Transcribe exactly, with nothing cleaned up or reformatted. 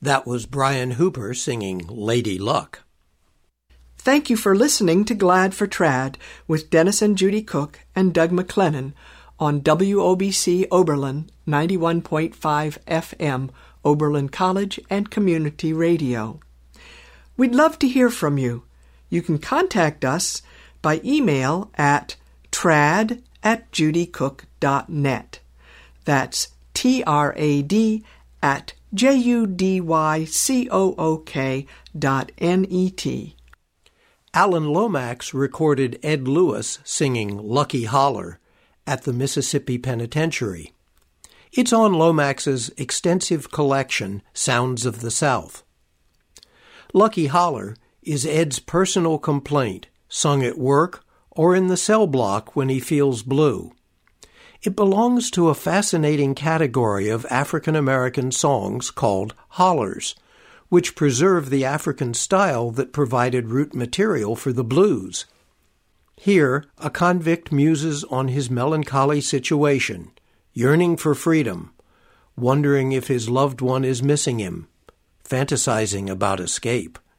That was Brian Hooper singing Lady Luck. Thank you for listening to Glad for Trad with Dennis and Judy Cook and Doug McLennan on W O B C Oberlin ninety-one point five F M, Oberlin College and Community Radio. We'd love to hear from you. You can contact us by email at trad at judycook dot net. That's T R A D at J U D Y C O O K dot N E T. Alan Lomax recorded Ed Lewis singing Lucky Holler at the Mississippi Penitentiary. It's on Lomax's extensive collection, Sounds of the South. Lucky Holler is Ed's personal complaint, sung at work or in the cell block when he feels blue. It belongs to a fascinating category of African American songs called hollers, which preserve the African style that provided root material for the blues. Here, a convict muses on his melancholy situation, yearning for freedom, wondering if his loved one is missing him, fantasizing about escape.